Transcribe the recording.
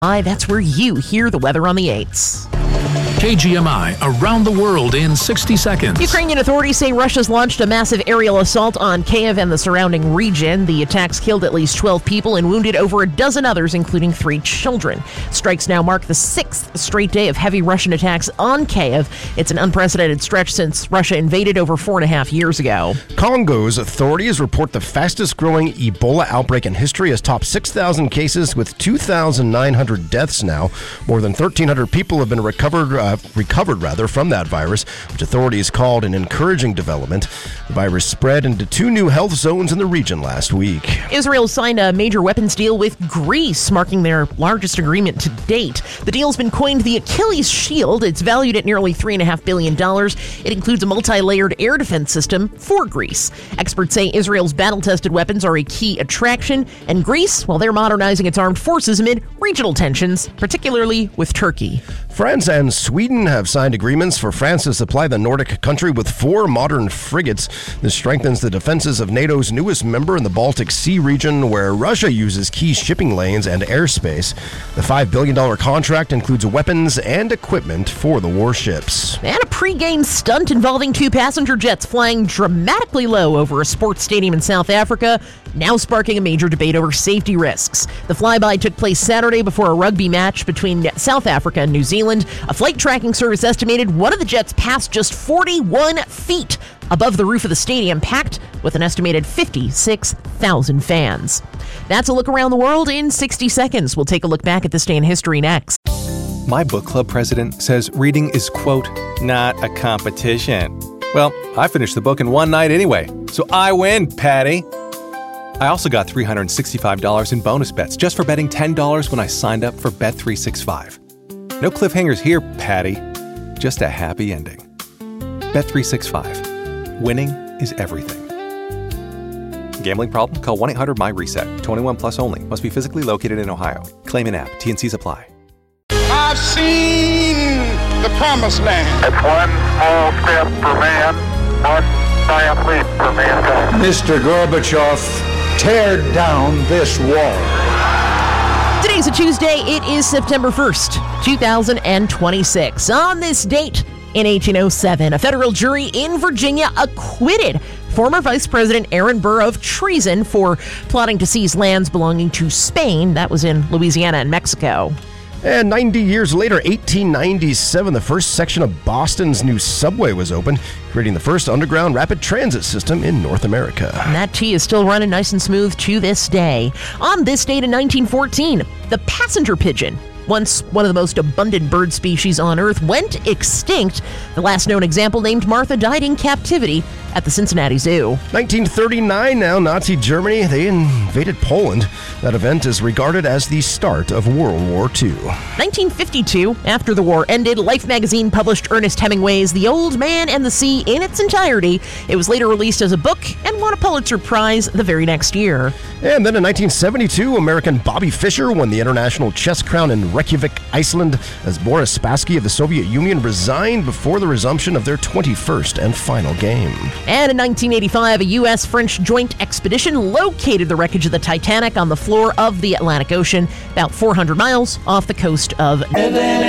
That's where you hear the weather on the 8s. KGMI around the world in 60 seconds. Ukrainian authorities say Russia's launched a massive aerial assault on Kyiv and the surrounding region. The attacks killed at least 12 people and wounded over a dozen others, including 3 children. Strikes now mark the 6th straight day of heavy Russian attacks on Kyiv. It's an unprecedented stretch since Russia invaded over 4.5 years ago. Congo's authorities report the fastest growing Ebola outbreak in history has topped 6,000 cases with 2,900 deaths now. More than 1,300 people have been recovered from that virus, which authorities called an encouraging development. The virus spread into 2 new health zones in the region last week. Israel signed a major weapons deal with Greece, marking their largest agreement to date. The deal's been coined the Achilles Shield. It's valued at nearly $3.5 billion. It includes a multi-layered air defense system for Greece. Experts say Israel's battle-tested weapons are a key attraction, and Greece, well, they're modernizing its armed forces amid regional tensions, particularly with Turkey. France and Sweden have signed agreements for France to supply the Nordic country with 4 modern frigates. This strengthens the defenses of NATO's newest member in the Baltic Sea region, where Russia uses key shipping lanes and airspace. The $5 billion contract includes weapons and equipment for the warships. And a pre-game stunt involving 2 passenger jets flying dramatically low over a sports stadium in South Africa, now sparking a major debate over safety risks. The flyby took place Saturday before a rugby match between South Africa and New Zealand. A flight tracking service estimated one of the jets passed just 41 feet above the roof of the stadium, packed with an estimated 56,000 fans. That's a look around the world in 60 seconds. We'll take a look back at this day in history next. My book club president says reading is, quote, not a competition. Well, I finished the book in one night anyway, so I win, Patty. I also got $365 in bonus bets just for betting $10 when I signed up for Bet365. No cliffhangers here, Patty. Just a happy ending. Bet365. Winning is everything. Gambling problem? Call 1-800-MY-RESET. 21 plus only. Must be physically located in Ohio. Claim in app. T&Cs apply. I've seen the promised land. It's one small step for man, one giant leap for mankind. Mr. Gorbachev, tear down this wall. Today's a Tuesday. It is September 1st, 2026. On this date in 1807, a federal jury in Virginia acquitted former Vice President Aaron Burr of treason for plotting to seize lands belonging to Spain. That was in Louisiana and Mexico. And 90 years later, 1897, the first section of Boston's new subway was opened, creating the first underground rapid transit system in North America. And that T is still running nice and smooth to this day. On this date in 1914, the passenger pigeon, once one of the most abundant bird species on Earth, went extinct. The last known example, named Martha, died in captivity at the Cincinnati Zoo. 1939 now, Nazi Germany, they invaded Poland. That event is regarded as the start of World War II. 1952, after the war ended, Life magazine published Ernest Hemingway's The Old Man and the Sea in its entirety. It was later released as a book and won a Pulitzer Prize the very next year. And then in 1972, American Bobby Fischer won the International Chess Crown in Reykjavik, Iceland, as Boris Spassky of the Soviet Union resigned before the resumption of their 21st and final game. And in 1985, a U.S.-French joint expedition located the wreckage of the Titanic on the floor of the Atlantic Ocean, about 400 miles off the coast of